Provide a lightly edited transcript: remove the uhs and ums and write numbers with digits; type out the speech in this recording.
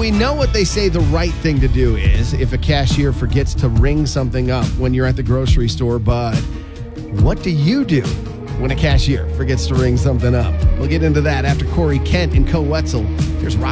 we know what they say the right thing to do is if a cashier forgets to ring something up when you're at the grocery store, but what do you do when a cashier forgets to ring something up? We'll get into that after Corey Kent and Co Wetzel. Here's Rock